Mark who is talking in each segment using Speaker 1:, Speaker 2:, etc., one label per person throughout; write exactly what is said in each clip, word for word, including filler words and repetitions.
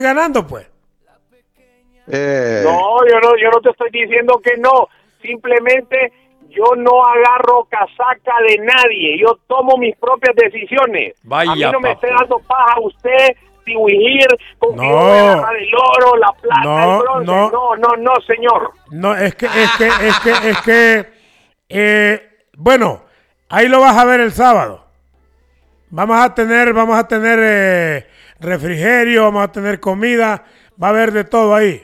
Speaker 1: ganando, pues.
Speaker 2: Eh...
Speaker 3: No, yo no, yo no te estoy diciendo que no. Simplemente yo no agarro casaca de nadie. Yo tomo mis propias decisiones.
Speaker 4: Vaya,
Speaker 3: a mí no me
Speaker 4: papo.
Speaker 3: esté dando paja usted, dibuir, con
Speaker 1: No.
Speaker 3: que yo voy a agarrar el oro, la plata,
Speaker 1: No,
Speaker 3: el bronce.
Speaker 1: no.
Speaker 3: No, no, no, señor.
Speaker 1: No, es que, es que, es que, es que, eh, bueno, ahí lo vas a ver el sábado. Vamos a tener, vamos a tener eh, refrigerio, vamos a tener comida, va a haber de todo ahí.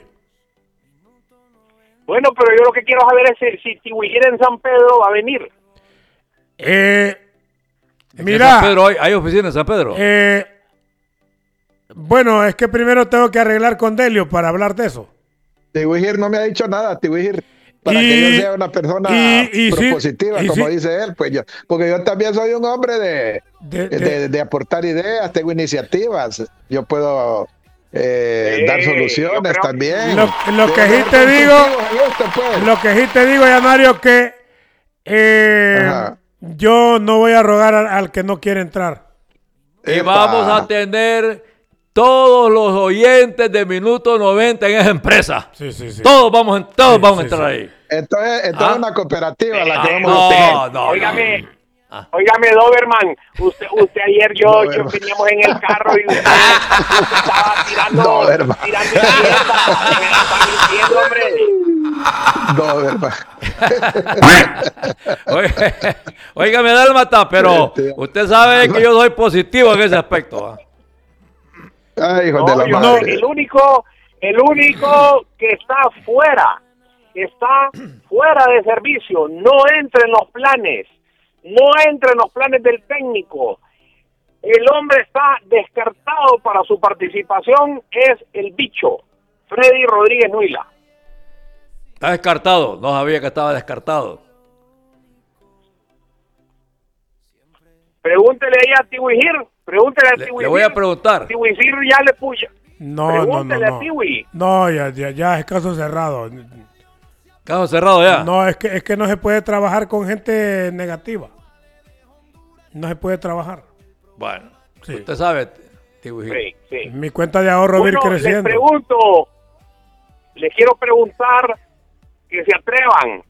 Speaker 3: Bueno, pero yo lo que quiero saber es si Tibuir en San Pedro va a venir.
Speaker 1: Eh,
Speaker 4: ¿En
Speaker 1: mira,
Speaker 4: San Pedro hay, hay oficina en San Pedro?
Speaker 1: eh, bueno, es que primero tengo que arreglar con Delio para hablar de eso.
Speaker 2: Tibuir no me ha dicho nada, Tibuir. Para
Speaker 1: Y-
Speaker 2: que yo sea una persona
Speaker 1: y- y sí,
Speaker 2: propositiva,
Speaker 1: y
Speaker 2: como
Speaker 1: sí.
Speaker 2: dice él, pues yo, porque yo también soy un hombre de,
Speaker 1: De-
Speaker 2: de,
Speaker 1: de-
Speaker 2: de aportar ideas, tengo iniciativas, yo puedo eh,
Speaker 3: Sí,
Speaker 2: dar
Speaker 3: yo
Speaker 2: soluciones
Speaker 3: creo-
Speaker 2: también.
Speaker 1: Lo- lo
Speaker 2: Debo
Speaker 1: que sí
Speaker 2: ser
Speaker 1: te digo-
Speaker 2: constructivos en esto, pues.
Speaker 1: Lo que sí te digo, Yanario, que eh,
Speaker 2: Ajá.
Speaker 1: yo no voy a rogar al, al que no quiere entrar.
Speaker 4: Y
Speaker 2: Epa.
Speaker 4: vamos a tener todos los oyentes de Minuto noventa en esa empresa.
Speaker 1: Sí, sí, sí.
Speaker 4: Todos vamos, a- todos
Speaker 1: Sí,
Speaker 4: vamos a
Speaker 1: sí,
Speaker 4: entrar
Speaker 1: sí.
Speaker 4: ahí.
Speaker 2: Entonces, entonces
Speaker 4: Ah.
Speaker 2: es una cooperativa la que
Speaker 4: Ah,
Speaker 2: vamos a
Speaker 4: no,
Speaker 2: tener.
Speaker 4: no,
Speaker 3: Óigame,
Speaker 4: no. Ah.
Speaker 3: óigame, Doberman, usted, usted ayer yo, yo
Speaker 2: Doberman.
Speaker 3: veníamos en el carro y usted, usted estaba tirando,
Speaker 2: Doberman.
Speaker 3: tirando izquierda, me está mintiendo, hombre.
Speaker 2: No, verdad.
Speaker 4: Oiga- Óigame, Dálmata, pero
Speaker 2: Este-
Speaker 4: usted sabe que yo soy positivo en ese aspecto. ¿ah?
Speaker 2: Ay, hijo
Speaker 3: No,
Speaker 2: de la
Speaker 3: yo-
Speaker 2: madre.
Speaker 3: el único, el único que está fuera, está fuera de servicio, no entra en los planes, no entra en los planes del técnico. El hombre está descartado para su participación, es el bicho, Freddy Rodríguez Nuila.
Speaker 4: Está descartado. No sabía que estaba descartado.
Speaker 3: Pregúntele ahí a Tiwihir, pregúntele a
Speaker 4: Le,
Speaker 3: Tiwihir.
Speaker 4: le voy a preguntar.
Speaker 3: Tiwihir ya le puso.
Speaker 1: No, no, no,
Speaker 3: Pregúntele a
Speaker 1: no.
Speaker 3: Tiwi.
Speaker 1: No, ya, ya, ya es caso cerrado.
Speaker 4: Caso cerrado ya.
Speaker 1: No, es que, es que no se puede trabajar con gente negativa. No se puede trabajar.
Speaker 4: Bueno,
Speaker 1: Sí.
Speaker 4: usted sabe, tío Gil.
Speaker 3: Sí, sí.
Speaker 1: Mi cuenta de ahorro va a ir
Speaker 3: Bueno, les
Speaker 1: creciendo.
Speaker 3: pregunto, les quiero preguntar que se atrevan.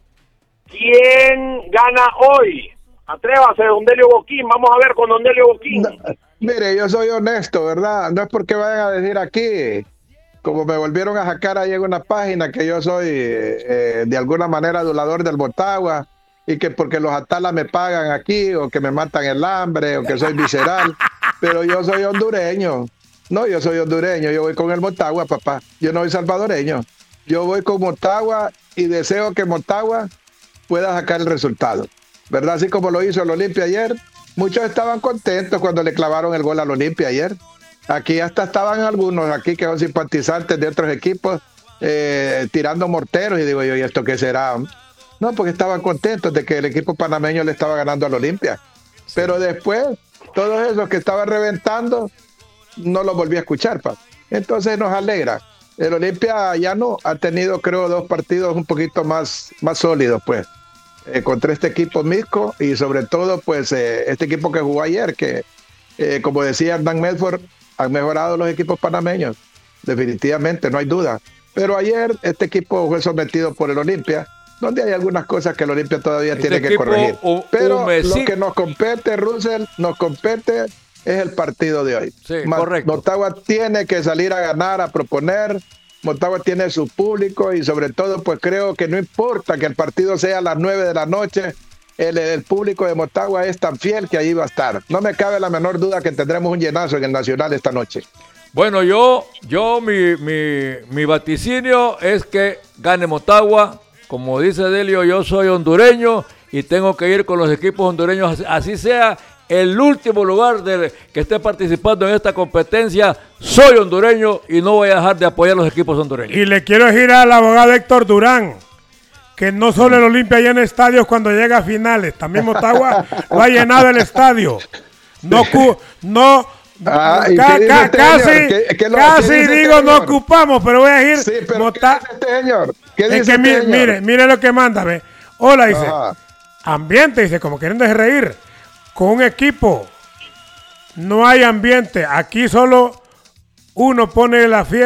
Speaker 3: ¿Quién gana hoy? Atrévase, don Delio Boquín. Vamos a ver con don Delio Boquín.
Speaker 2: No, mire, yo soy honesto, ¿verdad? No es porque vayan a decir aquí, como me volvieron a sacar ahí en una página, que yo soy eh, de alguna manera adulador del Motagua y que porque los Atalas me pagan aquí o que me matan el hambre o que soy visceral, pero yo soy hondureño. No, yo soy hondureño, yo voy con el Motagua, papá. Yo no soy salvadoreño. Yo voy con Motagua y deseo que Motagua pueda sacar el resultado, ¿verdad? Así como lo hizo el Olimpia ayer. Muchos estaban contentos cuando le clavaron el gol al Olimpia ayer. Aquí hasta estaban algunos aquí que son simpatizantes de otros equipos eh, tirando morteros y digo yo, ¿y esto qué será? No, porque estaban contentos de que el equipo panameño le estaba ganando al Olimpia. Pero después, todos esos que estaban reventando, no los volví a escuchar, pa. Entonces nos alegra. El Olimpia ya no ha tenido, creo, dos partidos un poquito más, más sólidos, pues. Eh, contra este equipo Misco y sobre todo pues eh, este equipo que jugó ayer que eh, como decía Hernán Medford han mejorado los equipos panameños definitivamente, no hay duda, pero ayer este equipo fue sometido por el Olimpia donde hay algunas cosas que el Olimpia todavía
Speaker 4: Este
Speaker 2: tiene que
Speaker 4: equipo,
Speaker 2: corregir,
Speaker 4: un-
Speaker 2: pero
Speaker 4: un mesito.
Speaker 2: lo que nos compete, Russell, nos compete es el partido de hoy.
Speaker 4: Sí,
Speaker 2: Ma-
Speaker 4: correcto.
Speaker 2: Motagua tiene que salir a ganar, a proponer. Motagua tiene su público y sobre todo pues creo que no importa que el partido sea a las nueve de la noche, el, el público de Motagua es tan fiel que ahí va a estar. No me cabe la menor duda que tendremos un llenazo en el Nacional esta noche.
Speaker 4: Bueno, yo, yo mi, mi, mi vaticinio es que gane Motagua. Como dice Delio, yo soy hondureño y tengo que ir con los equipos hondureños, así- así sea el último lugar del que esté participando en esta competencia. Soy hondureño y no voy a dejar de apoyar los equipos hondureños.
Speaker 1: Y le quiero decir al abogado Héctor Durán que no solo el Olimpia llena estadios cuando llega a finales, también Motagua lo ha llenado el estadio. No, cu- no,
Speaker 2: Ah, ¿y
Speaker 1: ca-
Speaker 2: qué dice
Speaker 1: ca-
Speaker 2: este
Speaker 1: casi,
Speaker 2: señor? ¿Qué- qué lo-
Speaker 1: casi
Speaker 2: qué dice este
Speaker 1: digo no
Speaker 2: señor?
Speaker 1: ocupamos, pero voy a decir,
Speaker 2: Sí, pero
Speaker 1: Mota-
Speaker 2: ¿qué dice este señor? ¿Qué
Speaker 1: es
Speaker 2: dice
Speaker 1: que mi-
Speaker 2: este señor?
Speaker 1: mire, mire lo que manda, ve. Hola, dice,
Speaker 2: Ajá.
Speaker 1: ambiente, dice, como quieren de reír, con un equipo no hay ambiente, aquí solo uno pone la fiesta.